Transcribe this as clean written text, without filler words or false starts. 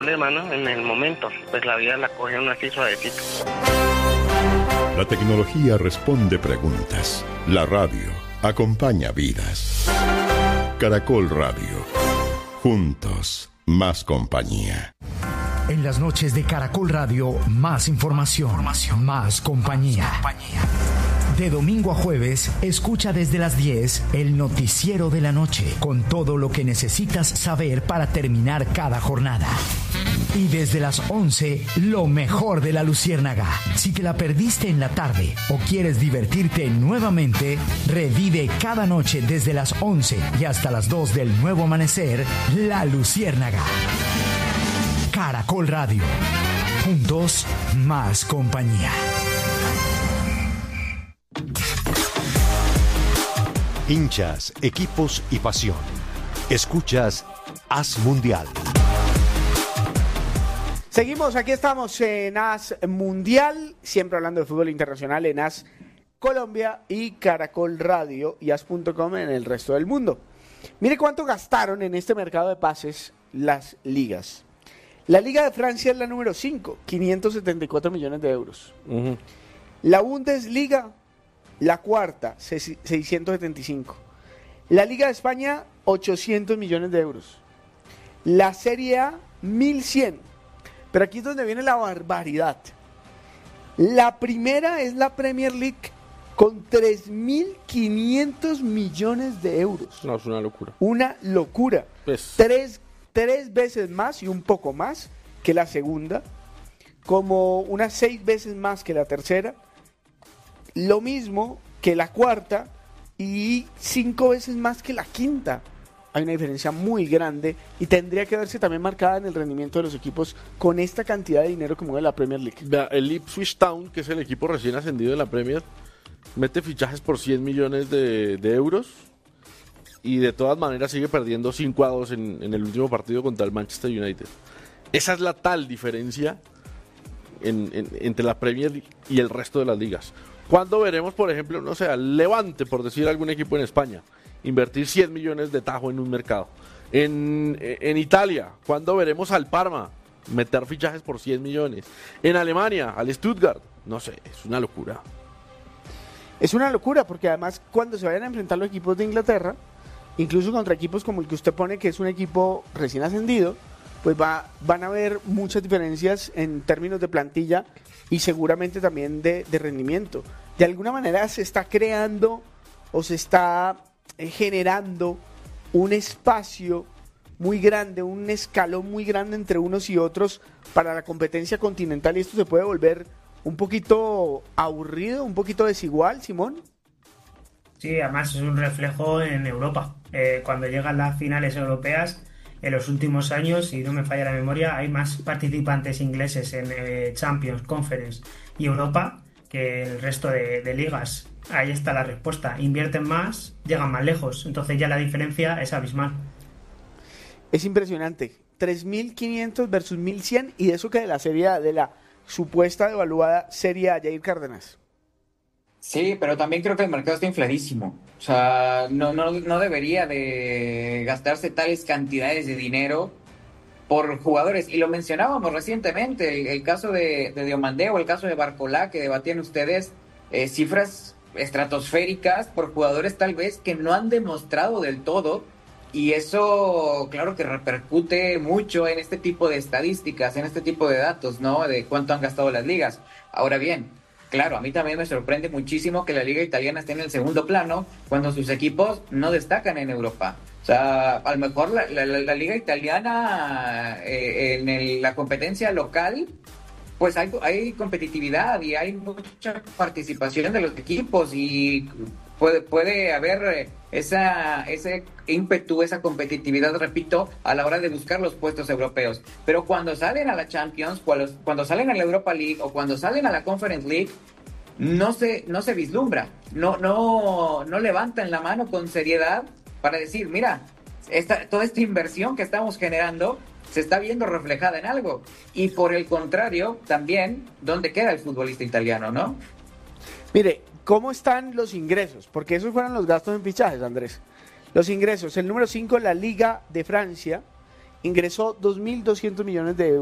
problema, ¿no? En el momento, pues la vida la coge uno así suavecito. La tecnología responde preguntas. La radio acompaña vidas. Caracol Radio. Juntos, más compañía. En las noches de Caracol Radio, más información, más compañía. De domingo a jueves, escucha desde las 10 el noticiero de la noche, con todo lo que necesitas saber para terminar cada jornada. Y desde las 11, lo mejor de la Luciérnaga. Si te la perdiste en la tarde o quieres divertirte nuevamente, revive cada noche desde las 11 y hasta las 2 del nuevo amanecer, La Luciérnaga. Caracol Radio. Juntos, más compañía. Hinchas, equipos y pasión. Escuchas Haz Mundial. Seguimos, aquí estamos en Haz Mundial, siempre hablando de fútbol internacional en Haz Colombia y Caracol Radio y Haz.com en el resto del mundo. Mire cuánto gastaron en este mercado de pases las ligas. La Liga de Francia es la número 5, 574 millones de euros. Uh-huh. La Bundesliga, la cuarta, 675. La Liga de España, 800 millones de euros. La Serie A, 1.100. Pero aquí es donde viene la barbaridad. La primera es la Premier League con 3.500 millones de euros. No, es una locura. Una locura. Pues... Tres veces más y un poco más que la segunda. Como unas 6 veces más que la tercera. Lo mismo que la cuarta y 5 veces más que la quinta. Hay una diferencia muy grande y tendría que verse también marcada en el rendimiento de los equipos con esta cantidad de dinero que mueve la Premier League. Vea, el Ipswich Town, que es el equipo recién ascendido de la Premier, mete fichajes por 100 millones de euros y de todas maneras sigue perdiendo 5-2 en el último partido contra el Manchester United. Esa es la tal diferencia entre la Premier y el resto de las ligas. ¿Cuándo veremos, por ejemplo, no sé, al Levante, por decir algún equipo en España, invertir 100 millones de tajo en un mercado? En Italia, ¿cuándo veremos al Parma meter fichajes por 100 millones? En Alemania, al Stuttgart, no sé, es una locura. Es una locura porque además cuando se vayan a enfrentar los equipos de Inglaterra, incluso contra equipos como el que usted pone, que es un equipo recién ascendido, pues van a haber muchas diferencias en términos de plantilla y seguramente también de rendimiento. De alguna manera se está creando o se está generando un espacio muy grande, un escalón muy grande entre unos y otros para la competencia continental, y esto se puede volver un poquito aburrido, un poquito desigual, Simón. Sí, además es un reflejo en Europa. Cuando llegan las finales europeas, en los últimos años, si no me falla la memoria, hay más participantes ingleses en Champions, Conference y Europa que el resto de ligas. Ahí está la respuesta. Invierten más, llegan más lejos. Entonces ya la diferencia es abismal. Es impresionante. 3.500 versus 1.100, y eso que de la serie de la supuesta devaluada Serie A, Jair Cárdenas. Sí, pero también creo que el mercado está infladísimo. O sea, no debería de gastarse tales cantidades de dinero por jugadores. Y lo mencionábamos recientemente, el caso de Diomandé o el caso de Barcolá, que debatían ustedes, cifras estratosféricas por jugadores tal vez que no han demostrado del todo. Y eso, claro que repercute mucho en este tipo de estadísticas, en este tipo de datos, ¿no? De cuánto han gastado las ligas. Ahora bien, claro, a mí también me sorprende muchísimo que la liga italiana esté en el segundo plano cuando sus equipos no destacan en Europa. O sea, a lo mejor la liga italiana en la competencia local, pues hay competitividad y hay mucha participación de los equipos y puede haber ese ímpetu, esa competitividad, repito, a la hora de buscar los puestos europeos. Pero cuando salen a la Champions, cuando salen a la Europa League o cuando salen a la Conference League, no se vislumbra, no levantan la mano con seriedad para decir, mira, toda esta inversión que estamos generando se está viendo reflejada en algo. Y por el contrario, también, ¿dónde queda el futbolista italiano, no? Mire, ¿cómo están los ingresos? Porque esos fueron los gastos en fichajes, Andrés. Los ingresos, el número 5, la Liga de Francia, ingresó 2.200 millones de euros